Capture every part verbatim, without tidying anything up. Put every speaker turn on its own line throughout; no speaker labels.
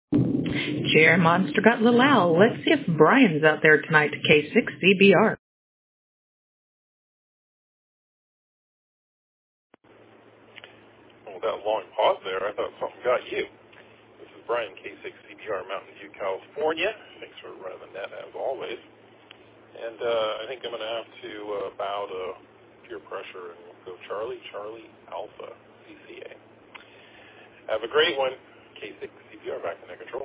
Chair Monster got a little owl. Let's see if Brian's out there tonight to K six C B R.
Well, that long pause there, I thought something got you. This is Brian, K six C B R, Mountain View, California. Thanks for running the net, as always. And uh, I think I'm going to have to uh, bow to peer pressure and go Charlie, Charlie, Alpha, C C A. Have a great one. K six C B R, back to net control.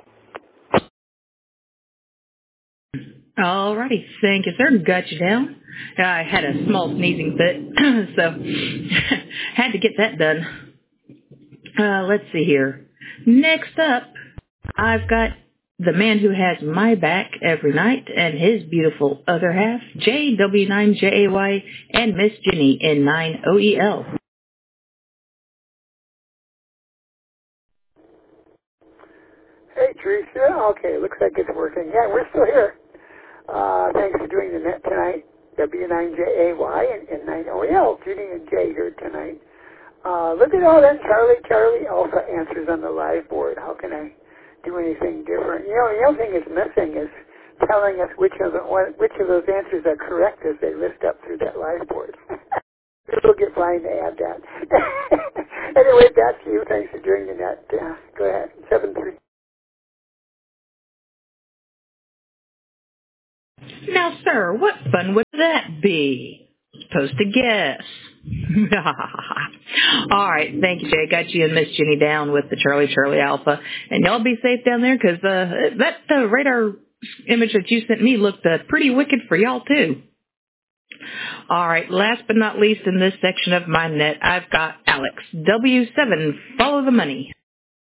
All righty. Thank you, sir. Got you down. I had a small sneezing fit, so had to get that done. Uh, let's see here. Next up, I've got the man who has my back every night and his beautiful other half, J W nine J A Y, and Miss Jenny in nine O E L.
Hey, Teresa. Okay, looks like it's working. Yeah, we're still here. Uh, thanks for doing the net tonight. W nine J A Y and, and nine O E L. Judy and Jay here tonight. Uh, look at all that Charlie, Charlie Alpha answers on the live board. How can I do anything different? You know, the other thing is missing is telling us which of the, which of those answers are correct as they list up through that live board. We'll get Brian to add that. Anyway, back to you. Thanks for doing the net. Uh, go ahead. seven three.
Now, sir, what fun would that be? Supposed to guess. All right, thank you, Jay. Got you and Miss Jenny down with the Charlie Charlie Alpha. And y'all be safe down there, because uh, that uh, radar image that you sent me looked uh, pretty wicked for y'all, too. All right, last but not least in this section of my net, I've got Alex, W seven, follow the money.